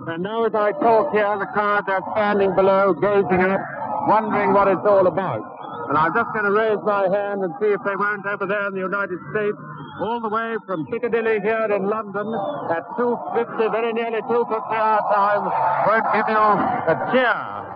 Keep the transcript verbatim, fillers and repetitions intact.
And now as I talk here, the crowd, they're standing below, gazing up, wondering what it's all about. And I'm just going to raise my hand and see if they weren't over there in the United States, all the way from Piccadilly here in London at two fifty, very nearly two fifty our time, won't give you a cheer.